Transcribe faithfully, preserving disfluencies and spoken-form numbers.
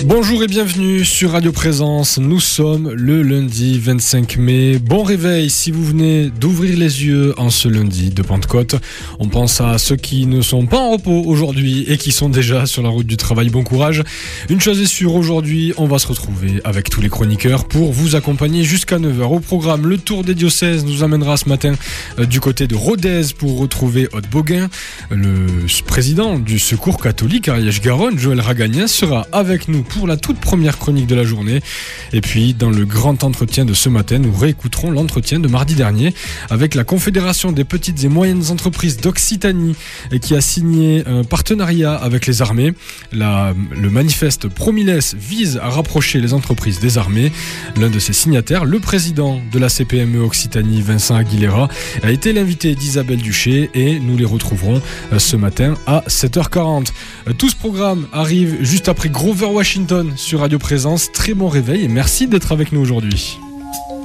Bonjour et bienvenue sur Radio Présence. Nous sommes le lundi vingt-cinq mai. Bon réveil si vous venez d'ouvrir les yeux en ce lundi de Pentecôte. On pense à ceux qui ne sont pas en repos aujourd'hui et qui sont déjà sur la route du travail. Bon courage. Une chose est sûre, aujourd'hui, on va se retrouver avec tous les chroniqueurs pour vous accompagner jusqu'à neuf heures. Au programme, le tour des diocèses nous amènera ce matin euh, du côté de Rodez pour retrouver Aude Boguin. Le président du Secours catholique Ariège-Garonne, Joël Ragagnin, sera avec nous pour la toute première chronique de la journée. Et puis, dans le grand entretien de ce matin, nous réécouterons l'entretien de mardi dernier avec la Confédération des petites et moyennes entreprises d'Occitanie qui a signé un partenariat avec les armées. La, le manifeste Promiles vise à rapprocher les entreprises des armées. L'un de ses signataires, le président de la C P M E Occitanie, Vincent Aguilera, a été l'invité d'Isabelle Duché et nous les retrouverons ce matin à sept heures quarante. Tout ce programme arrive juste après Grover Washington sur Radio Présence. Très bon réveil et merci d'être avec nous aujourd'hui.